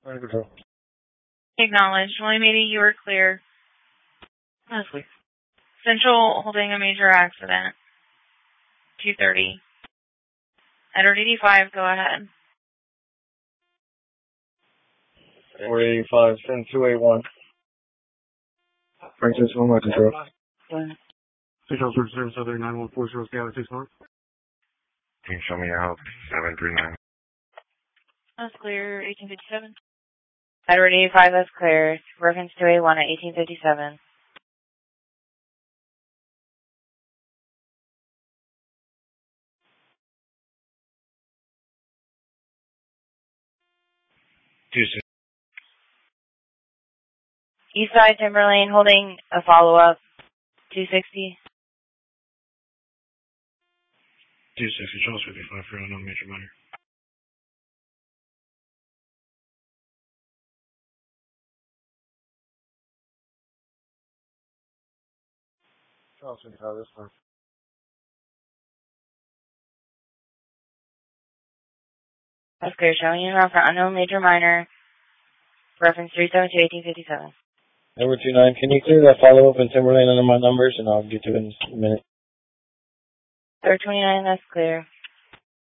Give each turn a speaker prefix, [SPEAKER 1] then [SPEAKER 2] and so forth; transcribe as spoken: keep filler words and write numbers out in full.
[SPEAKER 1] Under control.
[SPEAKER 2] Acknowledged. William, you are clear.
[SPEAKER 1] That's clear.
[SPEAKER 2] Central holding a major accident. two thirty. Edward eighty-five, go ahead.
[SPEAKER 1] Edward eighty-five, send two eight one. Frank six one, under control.
[SPEAKER 3] Central Search Service, other nine one four zero, Skyler six North.
[SPEAKER 4] Team, show me your help. seven three nine.
[SPEAKER 2] That's clear, eighteen fifty-seven. Edward eighty-five, that's clear. Reference two eight one at eighteen fifty-seven.
[SPEAKER 4] Houston.
[SPEAKER 2] Eastside Timberlane holding a follow-up. two sixty.
[SPEAKER 3] two sixty, Charles fifty-five for unknown major minor.
[SPEAKER 1] Charles fifty-five, this one.
[SPEAKER 2] That's clear. Showing you around for unknown major minor. Reference three seven two, eighteen fifty-seven.
[SPEAKER 1] Edward two nine, can you clear that follow-up in Timberlane under my numbers, and I'll get to it in a minute.
[SPEAKER 2] Third twenty-nine, that's clear.